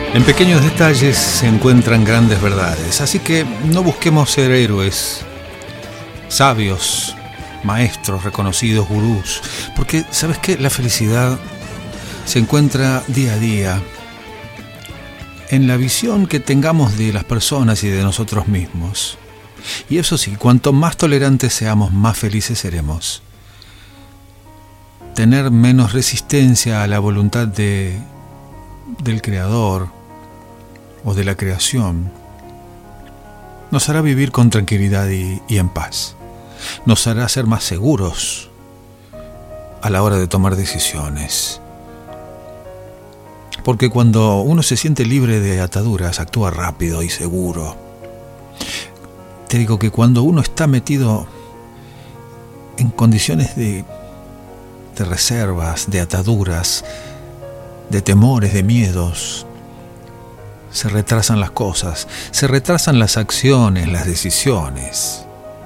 En pequeños detalles se encuentran grandes verdades, así que no busquemos ser héroes, sabios, maestros reconocidos, gurús, porque ¿sabes qué? La felicidad se encuentra día a día en la visión que tengamos de las personas y de nosotros mismos. Y eso sí, cuanto más tolerantes seamos, más felices seremos. Tener menos resistencia a la voluntad del Creador o de la creación nos hará vivir con tranquilidad y en paz. Nos hará ser más seguros a la hora de tomar decisiones. Porque cuando uno se siente libre de ataduras, actúa rápido y seguro. Te digo que cuando uno está metido en condiciones de reservas, de ataduras, de temores, de miedos, se retrasan las cosas, se retrasan las acciones, las decisiones.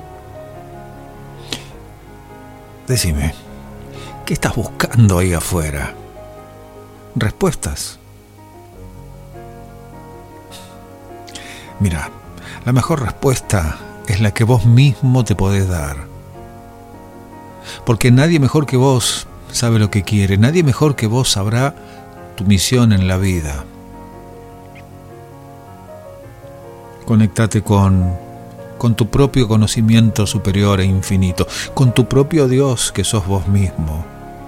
Decime, ¿qué estás buscando ahí afuera? ¿Respuestas? Mira, la mejor respuesta es la que vos mismo te podés dar. Porque nadie mejor que vos sabe lo que quiere, nadie mejor que vos sabrá tu misión en la vida. Conéctate con tu propio conocimiento superior e infinito, con tu propio Dios que sos vos mismo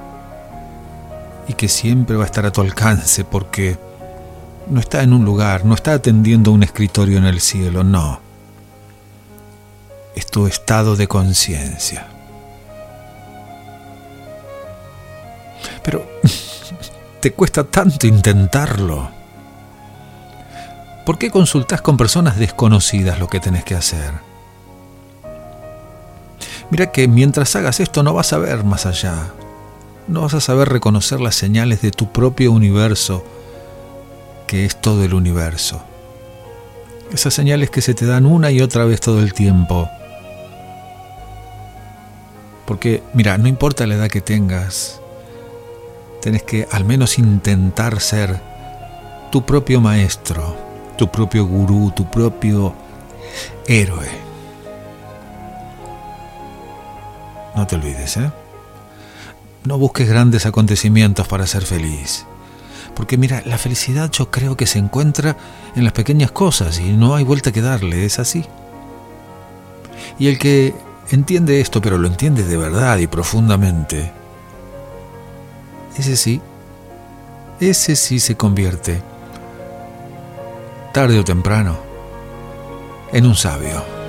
y que siempre va a estar a tu alcance porque no está en un lugar, no está atendiendo un escritorio en el cielo, no. Es tu estado de conciencia. Pero te cuesta tanto intentarlo. ¿Por qué consultás con personas desconocidas lo que tenés que hacer? Mira que mientras hagas esto no vas a ver más allá. No vas a saber reconocer las señales de tu propio universo, que es todo el universo. Esas señales que se te dan una y otra vez todo el tiempo. Porque, mira, no importa la edad que tengas, tenés que al menos intentar ser tu propio maestro, tu propio gurú, tu propio héroe. No te olvides, ¿eh? No busques grandes acontecimientos para ser feliz. Porque mira, la felicidad yo creo que se encuentra en las pequeñas cosas y no hay vuelta que darle, es así. Y el que entiende esto, pero lo entiende de verdad y profundamente, ese sí se convierte, tarde o temprano, en un sabio.